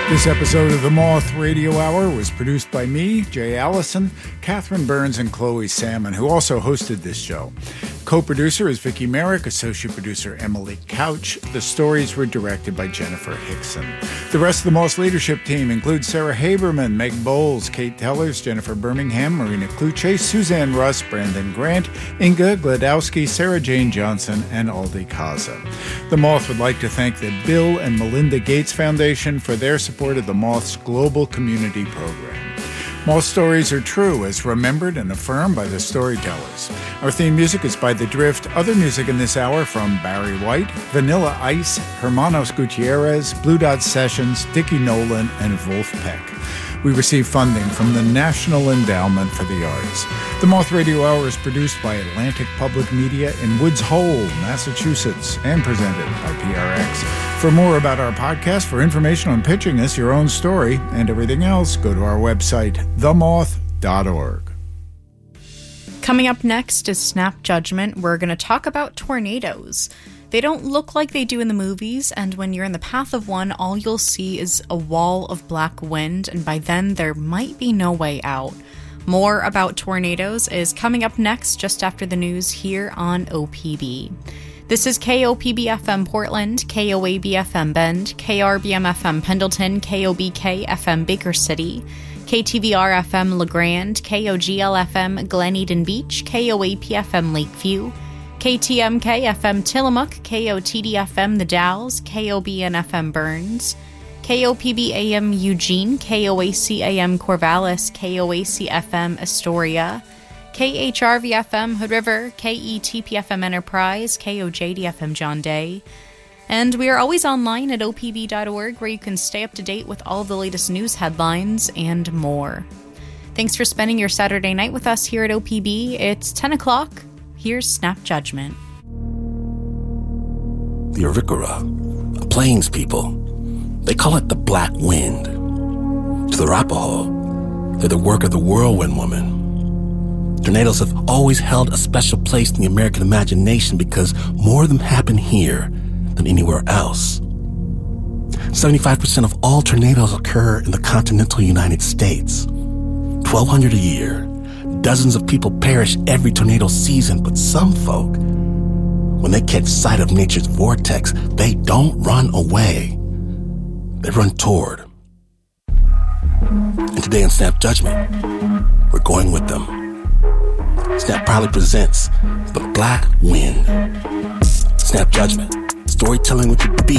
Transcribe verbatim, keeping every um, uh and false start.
This episode of the Moth Radio Hour was produced by me, Jay Allison, Catherine Burns, and Chloe Salmon, who also hosted this show. Co-producer is Vicki Merrick, associate producer Emily Couch. The stories were directed by Jennifer Hickson. The rest of the Moss leadership team includes Sarah Haberman, Meg Bowles, Kate Tellers, Jennifer Birmingham, Marina Kluche, Suzanne Russ, Brandon Grant, Inga Gladowski, Sarah Jane Johnson, and Aldi Kaza. The Moth would like to thank the Bill and Melinda Gates Foundation for their support of the Moth's global community program. Moth stories are true, as remembered and affirmed by the storytellers. Our theme music is by The Drift. Other music in this hour from Barry White, Vanilla Ice, Hermanos Gutierrez, Blue Dot Sessions, Dickie Nolan, and Wolf Peck. We receive funding from the National Endowment for the Arts. The Moth Radio Hour is produced by Atlantic Public Media in Woods Hole, Massachusetts, and presented by P R X. For more about our podcast, for information on pitching us your own story, and everything else, go to our website, the moth dot org. Coming up next is Snap Judgment. We're going to talk about tornadoes. They don't look like they do in the movies, and when you're in the path of one, all you'll see is a wall of black wind, and by then there might be no way out. More about tornadoes is coming up next, just after the news here on O P B. This is K O P B F M Portland, K O A B F M Bend, K R B M F M Pendleton, K O B K F M Baker City, K T V R F M LeGrand, K O G L F M Glen Eden Beach, K O A P F M Lakeview, K T M K F M Tillamook, K O T D F M The Dalles, K O B N F M Burns, K O P B A M Eugene, K O A C A M Corvallis, K O A C F M Astoria, K H R V F M Hood River, K E T P F M Enterprise, K O J D F M John Day. And we are always online at O P B dot org, where you can stay up to date with all the latest news headlines and more. Thanks for spending your Saturday night with us here at O P B. It's ten o'clock. Here's Snap Judgment. The Arikara, a Plains people, they call it the Black Wind. To the Arapaho, they're the work of the Whirlwind Woman. Tornadoes have always held a special place in the American imagination because more of them happen here than anywhere else. seventy-five percent of all tornadoes occur in the continental United States. twelve hundred a year. Dozens of people perish every tornado season, but some folk, when they catch sight of nature's vortex, they don't run away. They run toward. And today on Snap Judgment, we're going with them. Snap proudly presents The Black Wind. Snap Judgment, storytelling with the beat.